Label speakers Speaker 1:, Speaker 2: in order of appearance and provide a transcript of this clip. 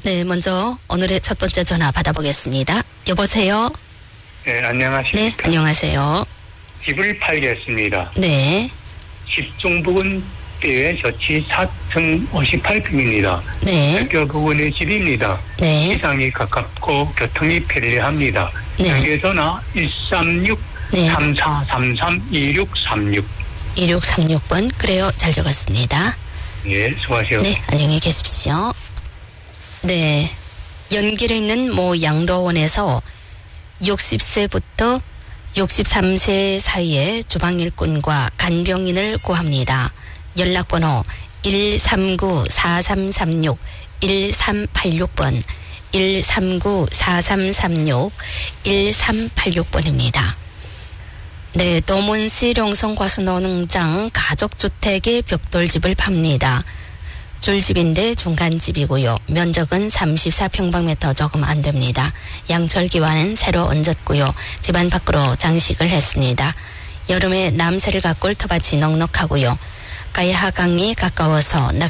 Speaker 1: 네, 먼저 오늘의 첫 번째 전화 받아보겠습니다. 여보세요?
Speaker 2: 네, 안녕하십니까.
Speaker 1: 네, 안녕하세요.
Speaker 2: 집을 팔겠습니다.
Speaker 1: 네.
Speaker 2: 집 중부근 대외 저치 4층 58평입니다.
Speaker 1: 네.
Speaker 2: 학교 부근의 집입니다.
Speaker 1: 네.
Speaker 2: 시상이 가깝고 교통이 편리합니다.
Speaker 1: 네.
Speaker 2: 전화번호 136
Speaker 1: 네.
Speaker 2: 3433 2636.
Speaker 1: 2636번. 그래요. 잘 적었습니다.
Speaker 2: 예, 수고하세요.
Speaker 1: 네, 안녕히 계십시오. 네. 연길에 있는 모 양로원에서 60세부터 63세 사이의 주방일꾼과 간병인을 구합니다. 연락번호 139-4336, 1386번, 139-4336, 1386번입니다. 네, 도문시 룡성과수농장 가족주택의 벽돌집을 팝니다. 줄집인데 중간집이고요. 면적은 34평방미터 조금 안 됩니다. 양철기와는 새로 얹었고요. 집안 밖으로 장식을 했습니다. 여름에 남새를 가꿀 텃밭이 넉넉하고요. 가야하강이 가까워서